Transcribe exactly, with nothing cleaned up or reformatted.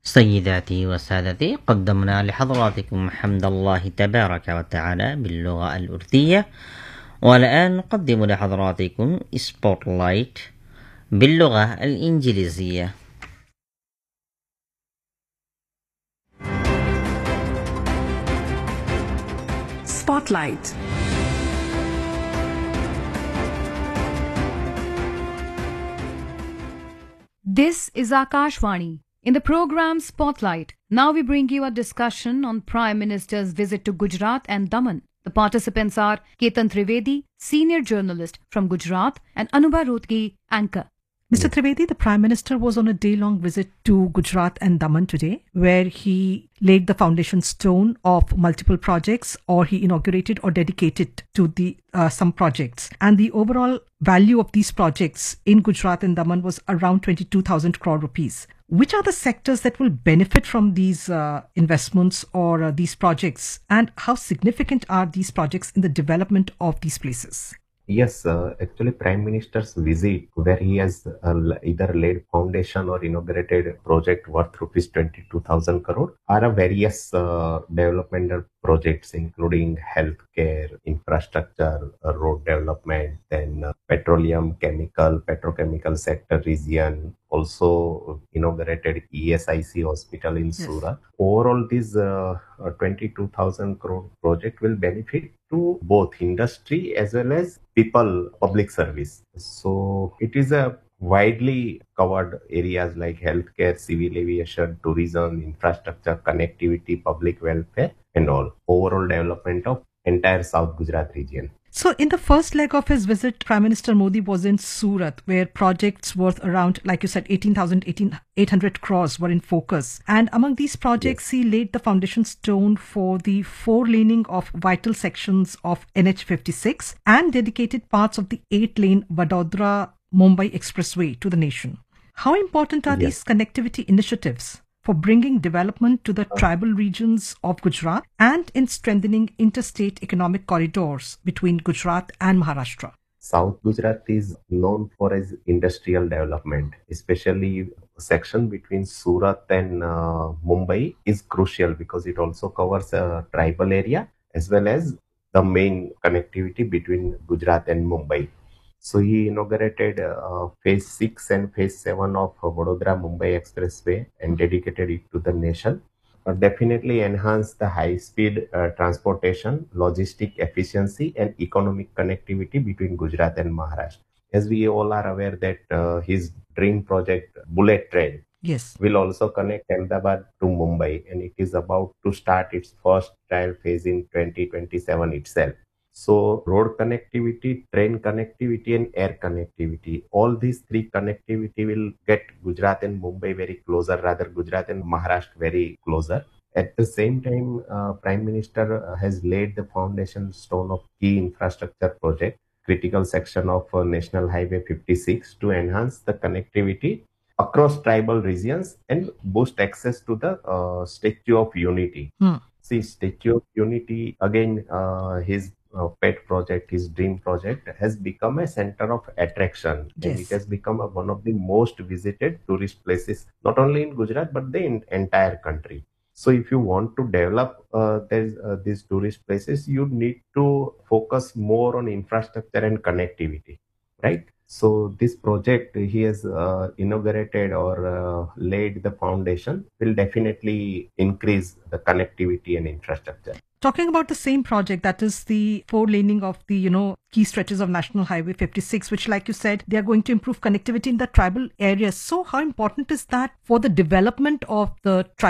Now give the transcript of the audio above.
سيداتي وسادتي، قدمنا لحضراتكم حمد الله تبارك وتعالى باللغة الأردية، والآن نقدم لحضراتكم سبوت لايت باللغة الإنجليزية. Spotlight. This is Akashvani. In the program Spotlight, now we bring you a discussion on Prime Minister's visit to Gujarat and Daman. The participants are Ketan Trivedi, senior journalist from Gujarat, and Anubha Rotgi, anchor. Mister Trivedi, the Prime Minister was on a day-long visit to Gujarat and Daman today, where he laid the foundation stone of multiple projects, or he inaugurated or dedicated to the uh, some projects. And the overall value of these projects in Gujarat and Daman was around twenty-two thousand crore rupees. Which are the sectors that will benefit from these uh, investments or uh, these projects, and how significant are these projects in the development of these places? Yes, uh, actually, Prime Minister's visit, where he has uh, either laid foundation or inaugurated project worth rupees twenty-two thousand crore, are a various uh, developmental projects, including healthcare, infrastructure, uh, road development, then uh, petroleum, chemical, petrochemical sector region. Also inaugurated E S I C hospital in yes. Surat. Overall, this uh, uh, twenty-two thousand crore project will benefit to both industry as well as people, public service. So it is a widely covered areas like healthcare, civil aviation, tourism, infrastructure, connectivity, public welfare, and all. Overall development of entire South Gujarat region. So in the first leg of his visit, Prime Minister Modi was in Surat, where projects worth around, like you said, eighteen thousand eight hundred crores were in focus. And among these projects, yes. he laid the foundation stone for the four-laning of vital sections of N H fifty-six and dedicated parts of the eight-lane Vadodara-Mumbai Expressway to the nation. How important are yes. these connectivity initiatives for bringing development to the tribal regions of Gujarat and in strengthening interstate economic corridors between Gujarat and Maharashtra? South Gujarat is known for its industrial development, especially section between Surat and uh, Mumbai is crucial because it also covers a tribal area as well as the main connectivity between Gujarat and Mumbai. So he inaugurated uh, phase six and phase seven of uh, Vadodara-Mumbai Expressway and dedicated it to the nation. Uh, definitely enhance the high-speed uh, transportation, logistic efficiency and economic connectivity between Gujarat and Maharashtra. As we all are aware that uh, his dream project, Bullet Train, yes. will also connect Ahmedabad to Mumbai, and it is about to start its first trial phase in twenty twenty-seven itself. So road connectivity, train connectivity and air connectivity, all these three connectivity will get Gujarat and Mumbai very closer, rather Gujarat and Maharashtra very closer. At the same time, uh, Prime Minister has laid the foundation stone of key infrastructure project, critical section of uh, National Highway fifty-six to enhance the connectivity across tribal regions and boost access to the uh, Statue of Unity. Hmm. See, Statue of Unity, again, uh, his Uh, pet project, his dream project, has become a center of attraction. Yes. And it has become a, one of the most visited tourist places, not only in Gujarat, but the in, entire country. So if you want to develop uh, uh, these tourist places, you need to focus more on infrastructure and connectivity, right? So this project he has uh, inaugurated or uh, laid the foundation will definitely increase the connectivity and infrastructure. Talking about the same project, that is the four laning of the, you know, key stretches of National Highway fifty-six, which, like you said, they are going to improve connectivity in the tribal areas. So how important is that for the development of the tribal